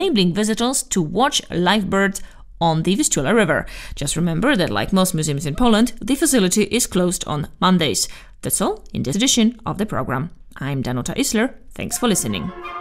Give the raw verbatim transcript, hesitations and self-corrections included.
enabling visitors to watch live birds on the Vistula River. Just remember that, like most museums in Poland, the facility is closed on Mondays. That's all in this edition of the program. I'm Danuta Isler. Thanks for listening.